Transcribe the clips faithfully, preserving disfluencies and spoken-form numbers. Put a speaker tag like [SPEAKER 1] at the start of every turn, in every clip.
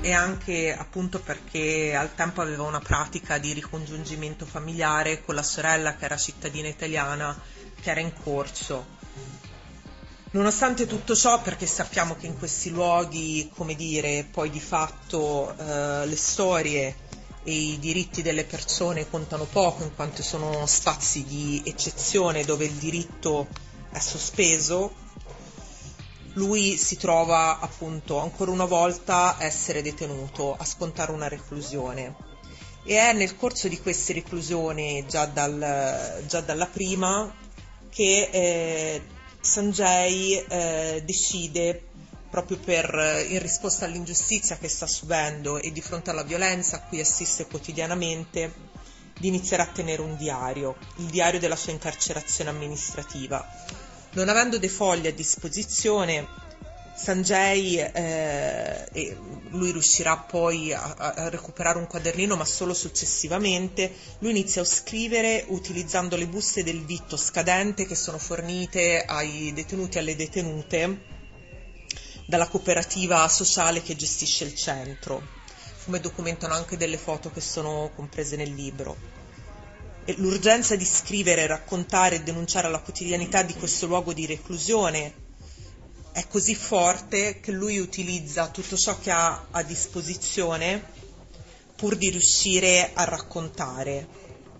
[SPEAKER 1] e anche appunto perché al tempo aveva una pratica di ricongiungimento familiare con la sorella che era cittadina italiana, che era in corso. Nonostante tutto ciò, perché sappiamo che in questi luoghi, come dire, poi di fatto eh, le storie e i diritti delle persone contano poco, in quanto sono spazi di eccezione dove il diritto è sospeso, lui si trova appunto ancora una volta a essere detenuto, a scontare una reclusione. E è nel corso di queste reclusioni, già, dal, già dalla prima, che eh, Sanjay eh, decide, proprio per, in risposta all'ingiustizia che sta subendo e di fronte alla violenza a cui assiste quotidianamente, di iniziare a tenere un diario, il diario della sua incarcerazione amministrativa. Non avendo dei fogli a disposizione, Sanjay, eh, e lui riuscirà poi a, a recuperare un quadernino, ma solo successivamente, lui inizia a scrivere utilizzando le buste del vitto scadente che sono fornite ai detenuti e alle detenute dalla cooperativa sociale che gestisce il centro, come documentano anche delle foto che sono comprese nel libro. E l'urgenza di scrivere, raccontare e denunciare la quotidianità di questo luogo di reclusione è così forte che lui utilizza tutto ciò che ha a disposizione pur di riuscire a raccontare.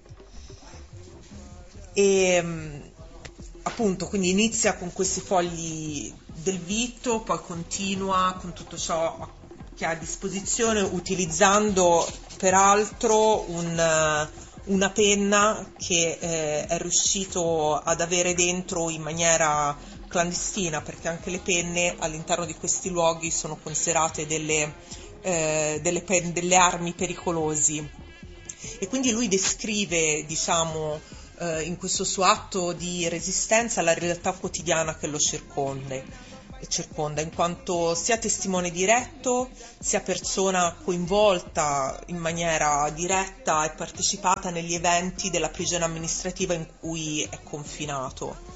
[SPEAKER 1] E appunto, quindi inizia con questi fogli del vitto, poi continua con tutto ciò che ha a disposizione, utilizzando peraltro un, una penna che eh, è riuscito ad avere dentro in maniera clandestina, perché anche le penne all'interno di questi luoghi sono considerate delle, eh, delle, pen- delle armi pericolosi. E quindi lui descrive, diciamo, eh, in questo suo atto di resistenza la realtà quotidiana che lo circonda, circonda, in quanto sia testimone diretto, sia persona coinvolta in maniera diretta e partecipata negli eventi della prigione amministrativa in cui è confinato.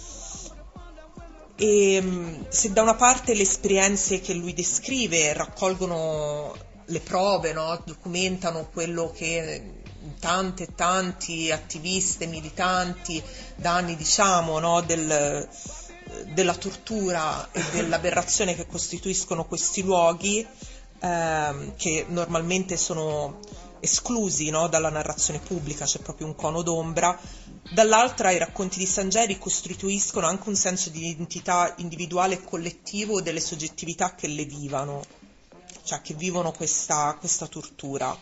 [SPEAKER 1] E se da una parte le esperienze che lui descrive raccolgono le prove, no? Documentano quello che tante e tanti attivisti, militanti da anni, diciamo, no? del, della tortura e dell'aberrazione che costituiscono questi luoghi, ehm, che normalmente sono esclusi, no? dalla narrazione pubblica, c'è proprio un cono d'ombra. Dall'altra i racconti di Sanjay ricostituiscono anche un senso di identità individuale e collettivo delle soggettività che le vivono, cioè che vivono questa, questa tortura.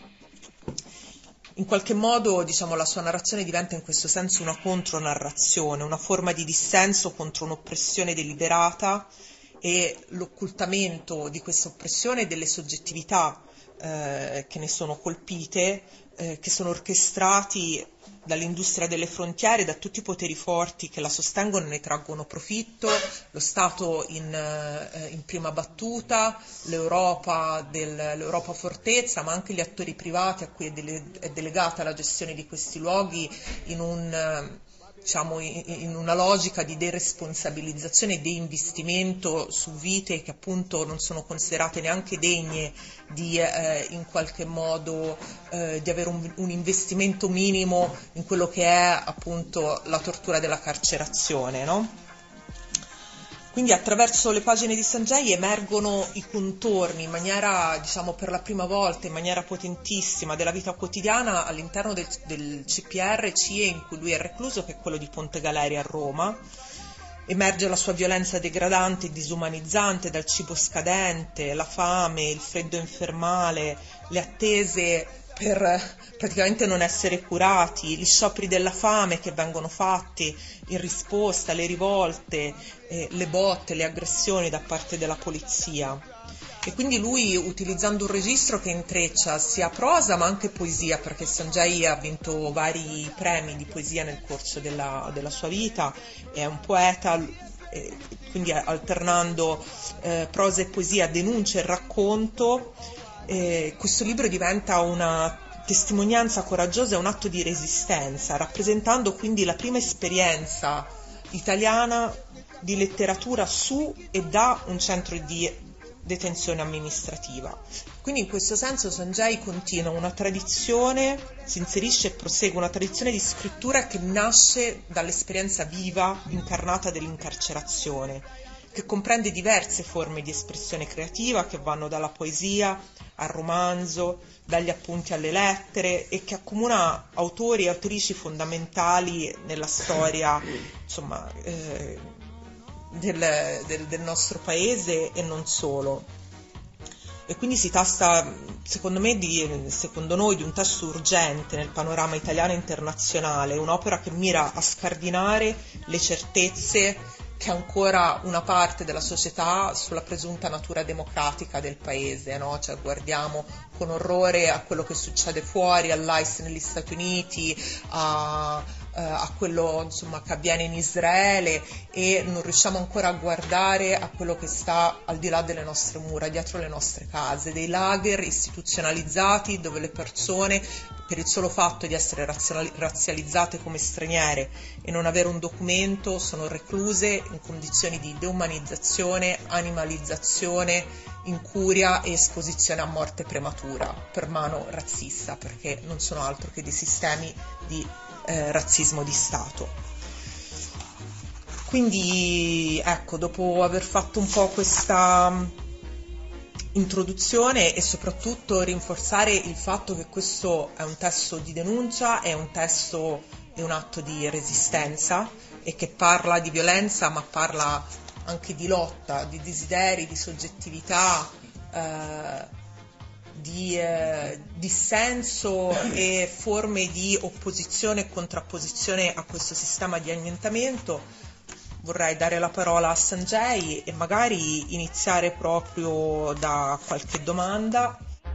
[SPEAKER 1] In qualche modo, diciamo, la sua narrazione diventa in questo senso una contronarrazione, una forma di dissenso contro un'oppressione deliberata e l'occultamento di questa oppressione e delle soggettività eh, che ne sono colpite, eh, che sono orchestrati dall'industria delle frontiere, da tutti i poteri forti che la sostengono e ne traggono profitto, lo Stato in, eh, in prima battuta, l'Europa, del, l'Europa fortezza, ma anche gli attori privati a cui è, dele, è delegata la gestione di questi luoghi in un... diciamo in, in una logica di deresponsabilizzazione e di investimento su vite che appunto non sono considerate neanche degne di eh, in qualche modo eh, di avere un, un investimento minimo in quello che è appunto la tortura della carcerazione, no? Quindi attraverso le pagine di Sanjay emergono i contorni in maniera, diciamo, per la prima volta, in maniera potentissima, della vita quotidiana all'interno del, del C P R C I E in cui lui è recluso, che è quello di Ponte Galeria a Roma. Emerge la sua violenza degradante e disumanizzante dal cibo scadente, la fame, il freddo infermale, le attese per praticamente non essere curati, gli scioperi della fame che vengono fatti in risposta alle rivolte, eh, le botte, le aggressioni da parte della polizia. E quindi lui, utilizzando un registro che intreccia sia prosa ma anche poesia, perché Sanjay ha vinto vari premi di poesia nel corso della, della sua vita, è un poeta, eh, quindi alternando eh, prosa e poesia, denuncia e racconto, eh, questo libro diventa una testimonianza coraggiosa e un atto di resistenza, rappresentando quindi la prima esperienza italiana di letteratura su e da un centro di detenzione amministrativa. Quindi in questo senso Sanjay continua una tradizione, si inserisce e prosegue una tradizione di scrittura che nasce dall'esperienza viva, incarnata dell'incarcerazione, che comprende diverse forme di espressione creativa che vanno dalla poesia al romanzo, dagli appunti alle lettere, e che accomuna autori e autrici fondamentali nella storia, insomma, eh, del, del, del nostro paese e non solo. E quindi si tratta, secondo me, di, secondo noi, di un testo urgente nel panorama italiano e internazionale, un'opera che mira a scardinare le certezze che ancora una parte della società sulla presunta natura democratica del paese, no? Cioè guardiamo con orrore a quello che succede fuori, all'I C E negli Stati Uniti, a, a quello, insomma, che avviene in Israele, e non riusciamo ancora a guardare a quello che sta al di là delle nostre mura, dietro le nostre case, dei lager istituzionalizzati dove le persone, per il solo fatto di essere razzializzate come straniere e non avere un documento, sono recluse in condizioni di deumanizzazione, animalizzazione, incuria e esposizione a morte prematura per mano razzista, perché non sono altro che dei sistemi di eh, razzismo di Stato. Quindi ecco, dopo aver fatto un po' questa introduzione e soprattutto rinforzare il fatto che questo è un testo di denuncia, è un testo, è un atto di resistenza, e che parla di violenza ma parla anche di lotta, di desideri, di soggettività, eh, di eh, dissenso e forme di opposizione e contrapposizione a questo sistema di annientamento. Vorrei dare la parola a Sanjay e magari iniziare proprio da qualche domanda.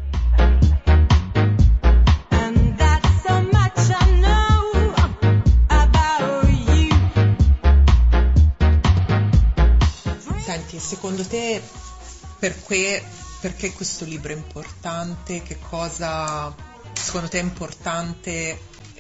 [SPEAKER 1] Senti, secondo te perché, perché questo libro è importante? Che cosa secondo te è importante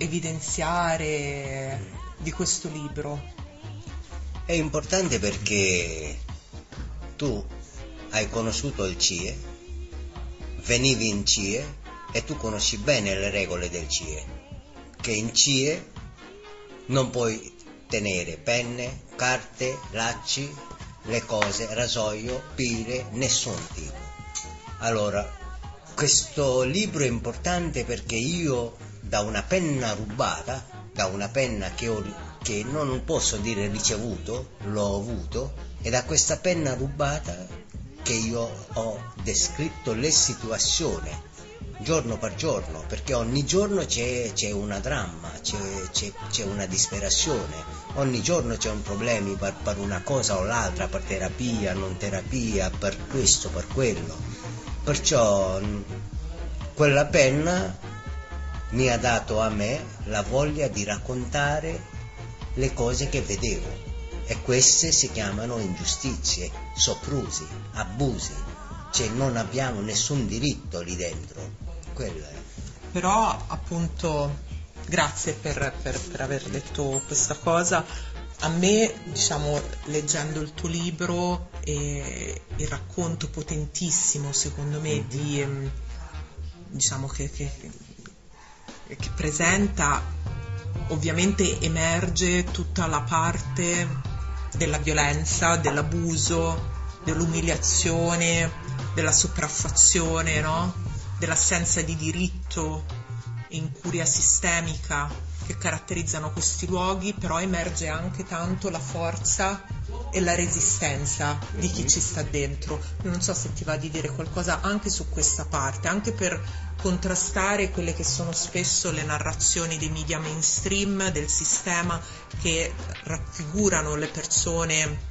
[SPEAKER 1] evidenziare di questo libro?
[SPEAKER 2] È importante perché tu hai conosciuto il C I E, venivi in C I E e tu conosci bene le regole del C I E, che in C I E non puoi tenere penne, carte, lacci, le cose, rasoio, pile, nessun tipo. Allora, questo libro è importante perché io da una penna rubata, da una penna che ho che non posso dire ricevuto, l'ho avuto, e da questa penna rubata che io ho descritto le situazioni giorno per giorno, perché ogni giorno c'è, c'è una dramma, c'è, c'è, c'è una disperazione, ogni giorno c'è un problema per, per una cosa o l'altra, per terapia, non terapia, per questo, per quello. Perciò quella penna mi ha dato a me la voglia di raccontare le cose che vedevo, e queste si chiamano ingiustizie, soprusi, abusi, cioè non abbiamo nessun diritto lì dentro. Quello è.
[SPEAKER 1] Però appunto, grazie per, per, per aver detto questa cosa. A me, diciamo, leggendo il tuo libro, e il racconto potentissimo, secondo me, mm-hmm. di diciamo che, che, che presenta, ovviamente emerge tutta la parte della violenza, dell'abuso, dell'umiliazione, della sopraffazione, no? Dell'assenza di diritto, incuria sistemica che caratterizzano questi luoghi, però emerge anche tanto la forza e la resistenza di chi ci sta dentro. Non so se ti va di dire qualcosa anche su questa parte, anche per contrastare quelle che sono spesso le narrazioni dei media mainstream, del sistema, che raffigurano le persone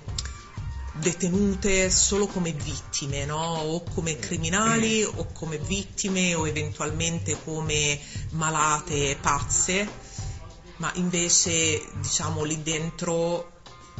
[SPEAKER 1] detenute solo come vittime, no? O come criminali, o come vittime, o eventualmente come malate, pazze, ma invece, diciamo, lì dentro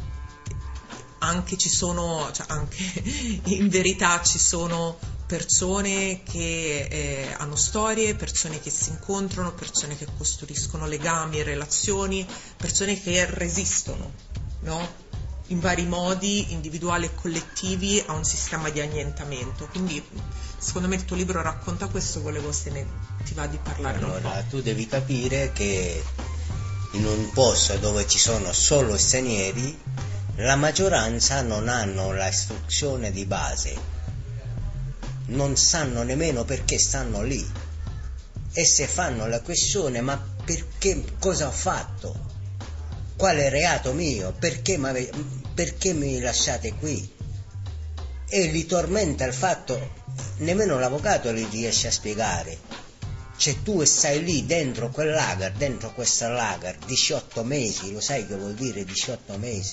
[SPEAKER 1] anche ci sono, cioè anche in verità ci sono persone che eh, hanno storie, persone che si incontrano, persone che costruiscono legami e relazioni, persone che resistono, no? in vari modi, individuali e collettivi, a un sistema di annientamento. Quindi secondo me il tuo libro racconta questo, volevo se ne ti va di parlare un po'.
[SPEAKER 2] Allora, tu devi capire che in un posto dove ci sono solo stranieri, la maggioranza non hanno la istruzione di base, non sanno nemmeno perché stanno lì, e se fanno la questione: ma perché, cosa ho fatto? Quale reato mio? Perché, perché mi lasciate qui? E li tormenta il fatto, nemmeno l'avvocato li riesce a spiegare. Cioè tu stai lì dentro quel lager, dentro questa lager, diciotto mesi, lo sai che vuol dire diciotto mesi?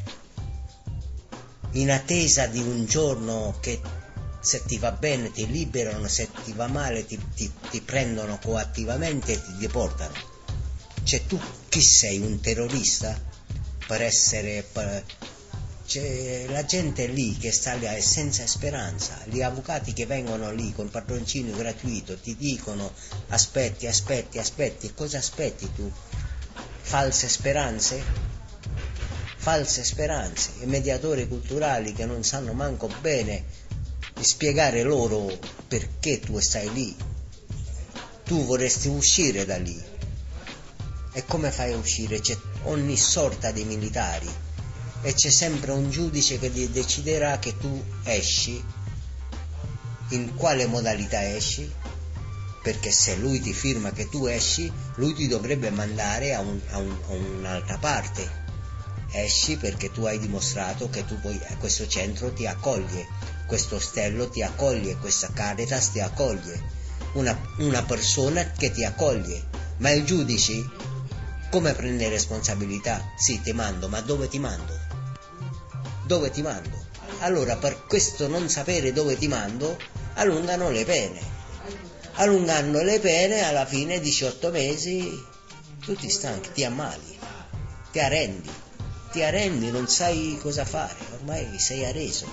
[SPEAKER 2] In attesa di un giorno che se ti va bene ti liberano, se ti va male ti, ti, ti prendono coattivamente e ti deportano. Cioè tu chi sei, un terrorista? Per essere... Per... C'è la gente lì che sta lì è senza speranza, gli avvocati che vengono lì con padroncino gratuito ti dicono aspetti, aspetti, aspetti. Cosa aspetti tu? False speranze? False speranze. I mediatori culturali che non sanno manco bene spiegare loro perché tu stai lì. Tu vorresti uscire da lì. E come fai a uscire? C'è ogni sorta di militari e c'è sempre un giudice che deciderà che tu esci. In quale modalità esci? Perché se lui ti firma che tu esci, lui ti dovrebbe mandare a, un, a, un, a un'altra parte. Esci perché tu hai dimostrato che tu puoi, questo centro ti accoglie, questo ostello ti accoglie, questa Caritas ti accoglie, una, una persona che ti accoglie. Ma i giudici come prende responsabilità? Sì, ti mando, ma dove ti mando? Dove ti mando? Allora, per questo non sapere dove ti mando, allungano le pene. Allungando le pene, alla fine diciotto mesi, tu ti stanchi, ti ammali, ti arrendi, ti arrendi, non sai cosa fare, ormai sei arreso.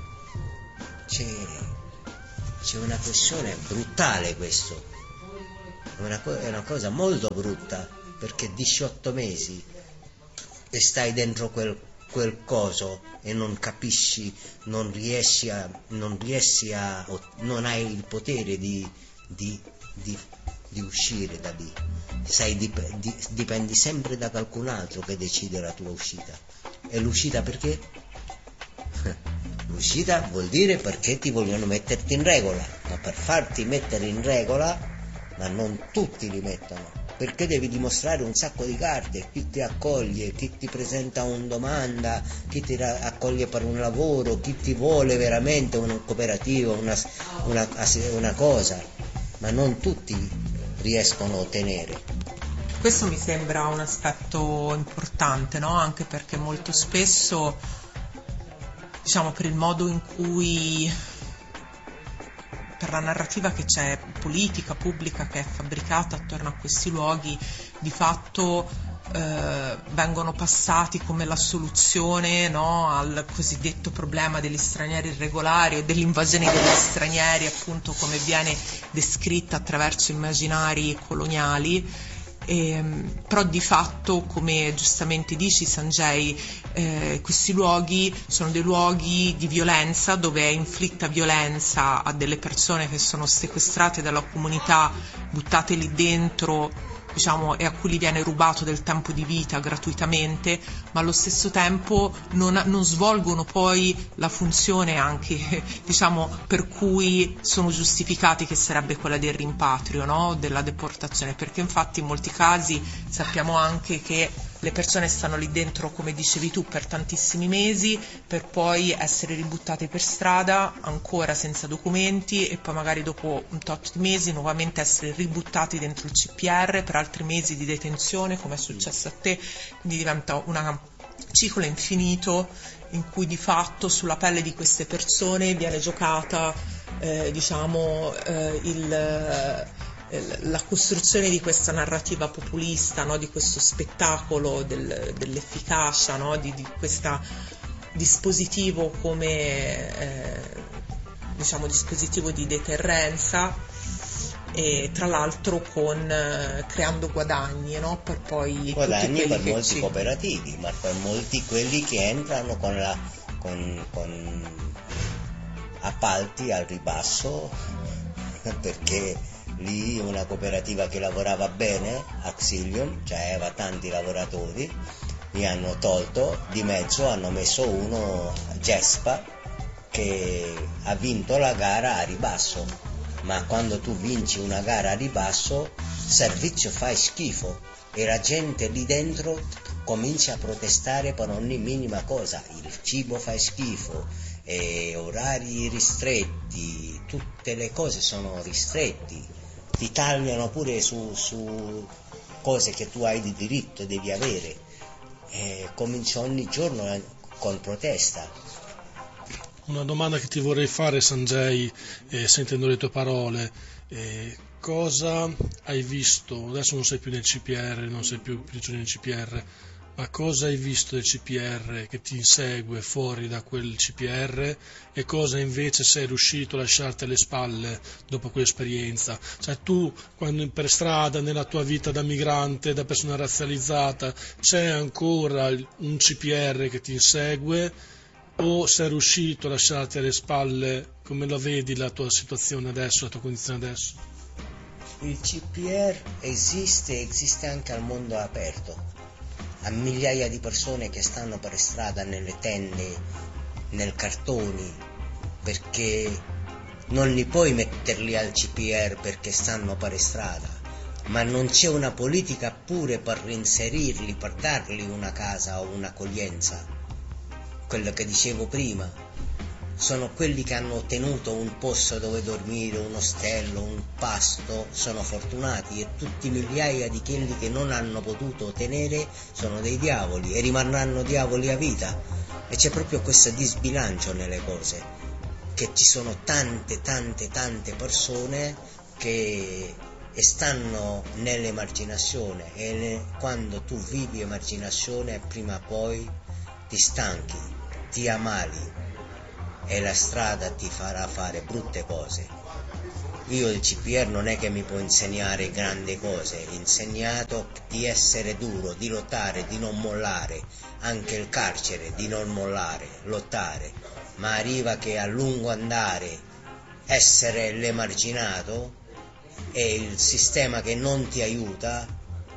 [SPEAKER 2] C'è, c'è una questione brutale questo, è una, è una cosa molto brutta. Perché diciotto mesi e stai dentro quel, quel coso e non capisci, non riesci a, non riesci a, non hai il potere di, di, di, di uscire da lì. Sei, dip, di, dipendi sempre da qualcun altro che decide la tua uscita. E l'uscita perché? L'uscita vuol dire perché ti vogliono metterti in regola, ma per farti mettere in regola, ma non tutti li mettono. Perché devi dimostrare un sacco di carte, chi ti accoglie, chi ti presenta una domanda, chi ti accoglie per un lavoro, chi ti vuole veramente una cooperativa, una, una, una cosa, ma non tutti riescono a ottenere.
[SPEAKER 1] Questo mi sembra un aspetto importante, no? Anche perché molto spesso, diciamo, per il modo in cui, per la narrativa che c'è, politica, pubblica, che è fabbricata attorno a questi luoghi, di fatto eh, vengono passati come la soluzione, no, al cosiddetto problema degli stranieri irregolari o dell'invasione degli stranieri, appunto come viene descritta attraverso immaginari coloniali. Eh, però di fatto, come giustamente dici Sanjay, eh, questi luoghi sono dei luoghi di violenza, dove è inflitta violenza a delle persone che sono sequestrate dalla comunità, buttate lì dentro, diciamo, e a cui gli viene rubato del tempo di vita gratuitamente, ma allo stesso tempo non, non svolgono poi la funzione anche, diciamo, per cui sono giustificati, che sarebbe quella del rimpatrio, no? Della deportazione, perché infatti in molti casi sappiamo anche che le persone stanno lì dentro, come dicevi tu, per tantissimi mesi, per poi essere ributtate per strada ancora senza documenti e poi magari dopo un tot di mesi nuovamente essere ributtati dentro il C P R per altri mesi di detenzione, come è successo a te. Quindi diventa un ciclo infinito in cui di fatto sulla pelle di queste persone viene giocata eh, diciamo eh, il la costruzione di questa narrativa populista, no? Di questo spettacolo del, dell'efficacia, no? di, di questo dispositivo come eh, diciamo dispositivo di deterrenza, e tra l'altro con eh, creando guadagni, no? Per poi
[SPEAKER 2] guadagni
[SPEAKER 1] tutti
[SPEAKER 2] per
[SPEAKER 1] quelli
[SPEAKER 2] molti
[SPEAKER 1] che ci...
[SPEAKER 2] cooperativi, ma per molti quelli che entrano con, la, con, con appalti al ribasso, perché lì una cooperativa che lavorava bene, Axilium, cioè aveva tanti lavoratori, li hanno tolto di mezzo, hanno messo uno, Gespa, che ha vinto la gara a ribasso, ma quando tu vinci una gara a ribasso, il servizio fa schifo e la gente lì dentro comincia a protestare per ogni minima cosa, il cibo fa schifo, e orari ristretti, tutte le cose sono ristretti, ti tagliano pure su, su cose che tu hai di diritto, devi avere. E comincio ogni giorno con protesta.
[SPEAKER 3] Una domanda che ti vorrei fare, Sanjay, eh, sentendo le tue parole, eh, cosa hai visto, adesso non sei più nel C P R, non sei più prigioniero del C P R, ma cosa hai visto del C P R che ti insegue fuori da quel C P R e cosa invece sei riuscito a lasciarti alle spalle dopo quell'esperienza? Cioè tu, quando per strada, nella tua vita da migrante, da persona razzializzata, c'è ancora un C P R che ti insegue o sei riuscito a lasciarti alle spalle? Come lo vedi la tua situazione adesso, la tua condizione adesso?
[SPEAKER 2] Il C P R esiste, esiste anche al mondo aperto, a migliaia di persone che stanno per strada nelle tende, nel cartoni, perché non li puoi metterli al C P R perché stanno per strada, ma non c'è una politica pure per reinserirli, per dargli una casa o un'accoglienza. Quello che dicevo prima, sono quelli che hanno ottenuto un posto dove dormire, un ostello, un pasto, sono fortunati, e tutti migliaia di quelli che non hanno potuto ottenere sono dei diavoli e rimarranno diavoli a vita. E c'è proprio questo disbilancio nelle cose, che ci sono tante tante tante persone che stanno nell'emarginazione e ne, quando tu vivi emarginazione prima o poi ti stanchi, ti ammali e la strada ti farà fare brutte cose. Io il C P R non è che mi può insegnare grandi cose, ho insegnato di essere duro, di lottare, di non mollare, anche il carcere di non mollare, lottare, ma arriva che a lungo andare essere l'emarginato e il sistema che non ti aiuta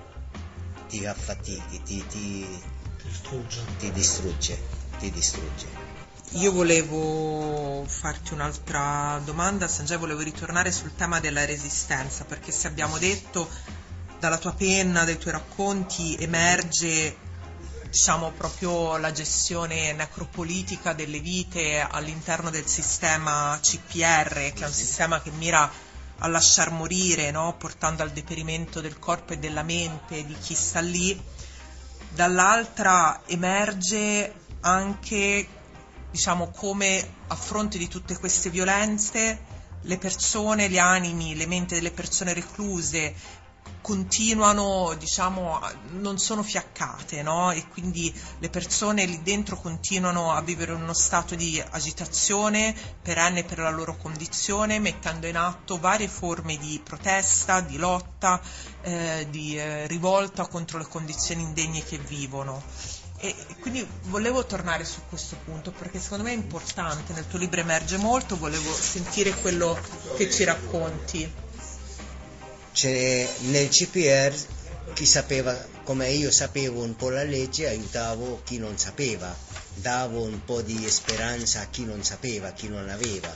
[SPEAKER 2] ti affatichi, ti, ti,
[SPEAKER 3] Distrugge.
[SPEAKER 2] ti distrugge, ti distrugge.
[SPEAKER 1] Io volevo farti un'altra domanda, Sanjay, volevo ritornare sul tema della resistenza, perché se abbiamo detto dalla tua penna, dai tuoi racconti, emerge, diciamo, proprio la gestione necropolitica delle vite all'interno del sistema C P R, che è un sistema che mira a lasciar morire, no? Portando al deperimento del corpo e della mente di chi sta lì. Dall'altra emerge anche, diciamo, come a fronte di tutte queste violenze le persone, gli animi, le menti delle persone recluse continuano, diciamo, non sono fiaccate, no? E quindi le persone lì dentro continuano a vivere in uno stato di agitazione perenne per la loro condizione, mettendo in atto varie forme di protesta, di lotta, eh, di eh, rivolta contro le condizioni indegne che vivono. E quindi volevo tornare su questo punto, perché secondo me è importante, nel tuo libro emerge molto, volevo sentire quello che ci racconti.
[SPEAKER 2] C'è, nel C P R chi sapeva, come io sapevo un po' la legge, aiutavo chi non sapeva, davo un po' di speranza a chi non sapeva, a chi non aveva,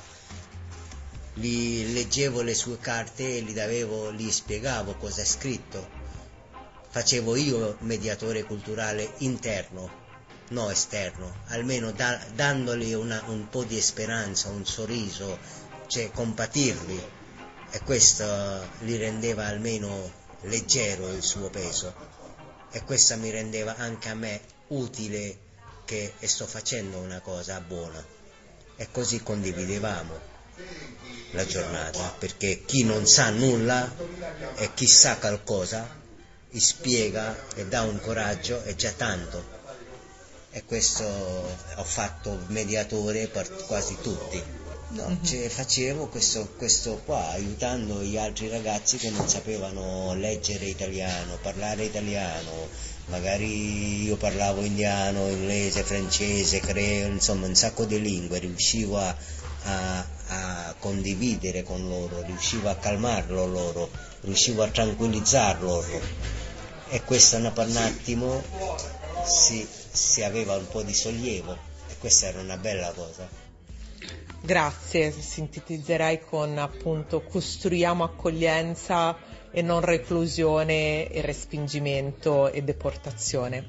[SPEAKER 2] gli leggevo le sue carte e gli, davevo, gli spiegavo cosa è scritto, facevo io mediatore culturale interno, no esterno, almeno da, dandogli una, un po' di speranza, un sorriso, cioè compatirli. E questo gli rendeva almeno leggero il suo peso, e questo mi rendeva anche a me utile, che sto facendo una cosa buona, e così condividevamo la giornata, perché chi non sa nulla e chi sa qualcosa spiega e dà un coraggio, è già tanto, e questo ho fatto mediatore per quasi tutti. No,
[SPEAKER 1] Mhm.
[SPEAKER 2] cioè, facevo questo, questo qua, aiutando gli altri ragazzi che non sapevano leggere italiano, parlare italiano, magari io parlavo indiano, inglese, francese, creolo, insomma un sacco di lingue, riuscivo a, a, a condividere con loro, riuscivo a calmarlo loro, riuscivo a tranquillizzar loro, e questo per un attimo si, si aveva un po' di sollievo, e questa era una bella cosa.
[SPEAKER 1] Grazie, sintetizzerei con appunto costruiamo accoglienza e non reclusione e respingimento e deportazione.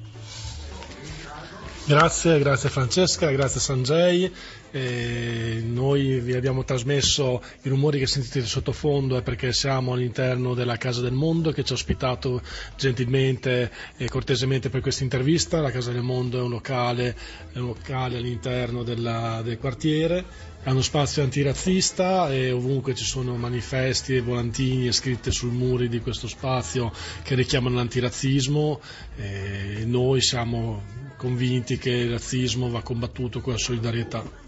[SPEAKER 3] Grazie, grazie Francesca, grazie Sanjay. E noi vi abbiamo trasmesso i rumori che sentite di sottofondo è perché siamo all'interno della Casa del Mondo, che ci ha ospitato gentilmente e cortesemente per questa intervista. La Casa del Mondo è un locale, è un locale all'interno della, del quartiere, è uno spazio antirazzista e ovunque ci sono manifesti e volantini e scritte sui muri di questo spazio che richiamano l'antirazzismo, e noi siamo convinti che il razzismo va combattuto con la solidarietà.